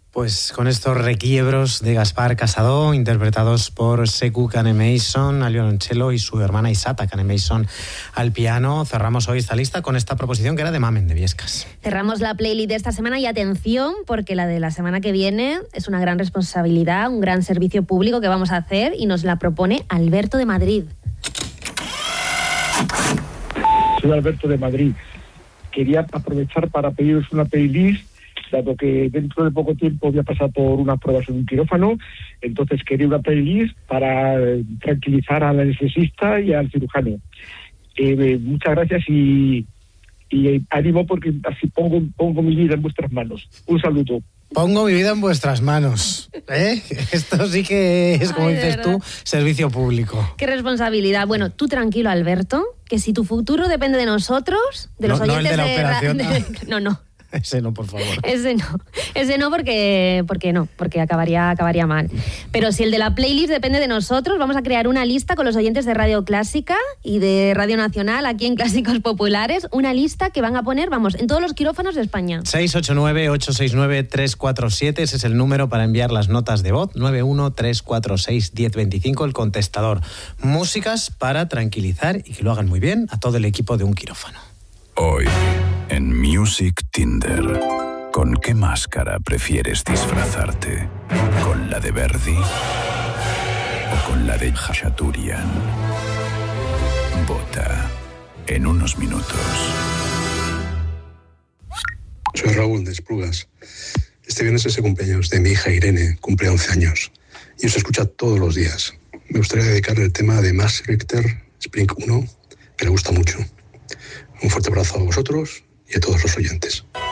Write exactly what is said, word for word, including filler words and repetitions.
Pues con estos requiebros de Gaspar Casado, interpretados por Sekou Kane-Mason al violonchelo y su hermana Isata Kane-Mason al piano, cerramos hoy esta lista con esta proposición que era de Mamen de Viescas. Cerramos la playlist de esta semana y atención, porque la de la semana que viene es una gran responsabilidad, un gran servicio público que vamos a hacer y nos la propone Alberto de Madrid. Soy Alberto de Madrid. Quería aprovechar para pediros una playlist, dado que dentro de poco tiempo voy a pasar por unas pruebas en un quirófano, entonces quería una playlist para tranquilizar al anestesista y al cirujano. Eh, muchas gracias y, y ánimo, porque así pongo, pongo mi vida en vuestras manos. Un saludo. Pongo mi vida en vuestras manos, ¿eh? Esto sí que es, como Ay, dices tú, servicio público. Qué responsabilidad. Bueno, tú tranquilo, Alberto, que si tu futuro depende de nosotros, de los no, oyentes no el de la operación, de, de, no, no. Ese no, por favor. Ese no, ese no porque, porque no, porque acabaría, acabaría mal. Pero si el de la playlist depende de nosotros, vamos a crear una lista con los oyentes de Radio Clásica y de Radio Nacional, aquí en Clásicos Populares, una lista que van a poner, vamos, en todos los quirófanos de España. seis ocho nueve, ocho seis nueve, tres cuatro siete, ese es el número para enviar las notas de voz, nueve uno tres cuatro seis, uno cero dos cinco, el contestador. Músicas para tranquilizar y que lo hagan muy bien a todo el equipo de un quirófano. Hoy, en Music Tinder, ¿con qué máscara prefieres disfrazarte? ¿Con la de Verdi o con la de Khachaturian? Vota en unos minutos. Soy Raúl de Esplugas. Este viernes es el cumpleaños de mi hija Irene, cumple once años, y os escucha todos los días. Me gustaría dedicarle el tema de Max Richter, Spring uno, que le gusta mucho. Un fuerte abrazo a vosotros y a todos los oyentes.